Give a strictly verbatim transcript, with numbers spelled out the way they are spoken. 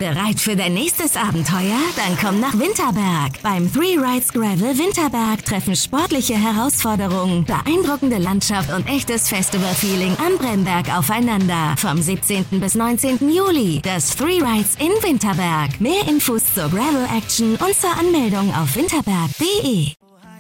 Bereit für dein nächstes Abenteuer? Dann komm nach Winterberg. Beim Three Rides Gravel Winterberg treffen sportliche Herausforderungen, beeindruckende Landschaft und echtes Festival-Feeling am Bremberg aufeinander. Vom siebzehnten bis neunzehnten Juli. Das Three Rides in Winterberg. Mehr Infos zur Gravel Action und zur Anmeldung auf winterberg punkt de.